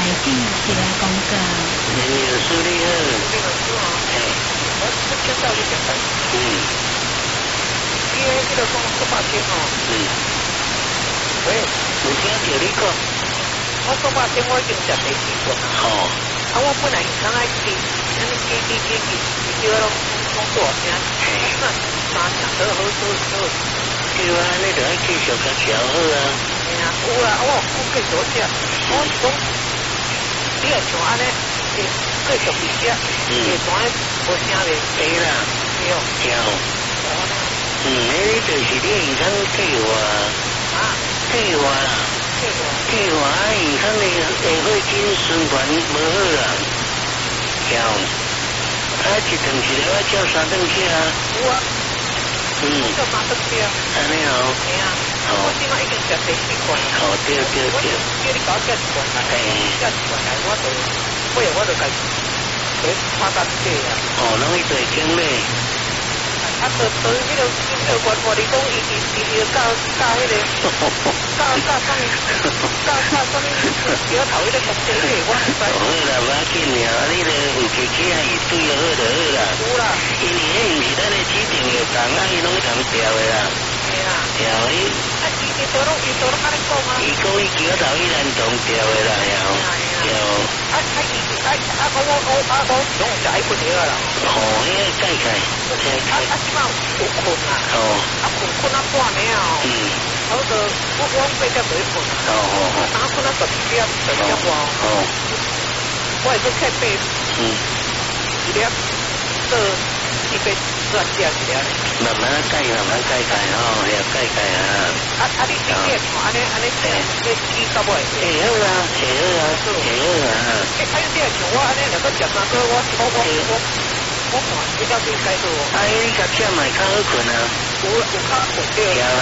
进是来公告。 人有事你好。 我听到你讲的。因为这个讲100天哦。喂， 有听到你讲。 我100天我已经食第4罐啦。啊，我本来想爱吃，安尼记，叫我拢大声，3声好。 对啊，你就要继续甲调好啊。 有啦，我继续食。我是讲，你若像安尼，继续去食，会全无声咧。 对啦。对。你就是你健康计划。计划啦。计划健康的会血精循环无好啦。一顿是了要照3顿吃啊。 有啊。照3顿吃。 安尼哦。 我今晚已经食第4罐啦。 对。 我叫你搞1罐来，1罐来，我就甲你拍单价啊。 拢去做经理。 啊，到迄个我你讲伊就教迄个，教啥物，摇头迄个公司迄个，我唔知。 好啦，无要紧啦，你著有客气啊，伊对好就好啦。 有啦。 因为迄毋是咱的指定药工啊，伊拢同调的啦。 是啦。 调伊。 伊都拢安尼讲啊。 伊讲伊摇头伊咱同调的啦，调。 我拢食迄份药啦。 迄个改改。 即摆有困啊。困啊半暝啊。差不多我8点就去困啊。打困啊12点外。我会去开8。1粒到100转价1粒。 慢慢改哦，要改啊。 你安尼这记到尾。 会好啊。 你像我安尼，若搁食3个，我看比较对改做。 你甲吃嘛较好困啊。 有较困对。 有啦。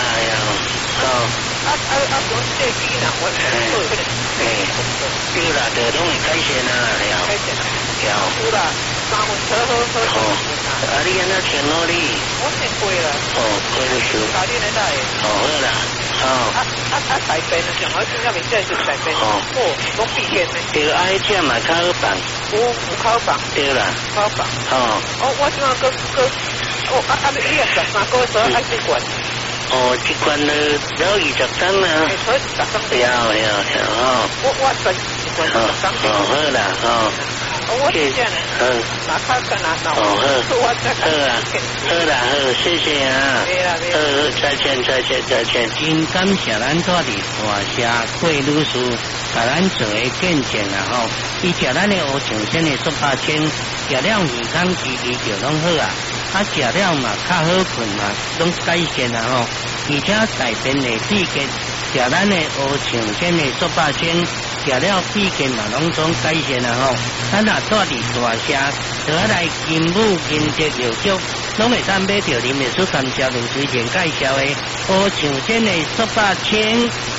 讲这机呢，我做迄个。 对啦，就拢会改善啊， 改善啊。有啦，3分车好。 你安怎穿好哩？ 我穿过啦。 过了是。 家己来带。 好啦。 大便啊，上好新加坡这是大便。拢闭眼的。 对，爱吃嘛较好放。 有较好放。 对啦。 较好放。我即马你也13个时候爱1罐。 1罐了20张啊。 所以20张。 要。 我1罐20张。 好啦。 我谢谢你。拿卡跟拿脑。 好啦，谢谢啊。再见。真感谢咱这里大社桂女士，甲咱做个见证啊伊食咱的乌长参的18千，食了健康支持就拢好啊。食了嘛较好困嘛，拢改善啊而且大便的闭结，食咱的乌长参的18千。食了闭经嘛，拢总改善啊咱若住伫大社，就要来金武金德药局，拢会当买到林秘书参照论推荐介绍的乌长参的18千。